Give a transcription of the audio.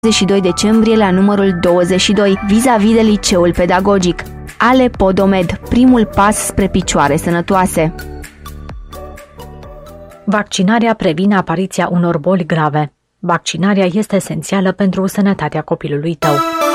22 decembrie la numărul 22, vis-a-vis de liceul pedagogic. Ale Podomed, primul pas spre picioare sănătoase. Vaccinarea previne apariția unor boli grave. Vaccinarea este esențială pentru sănătatea copilului tău.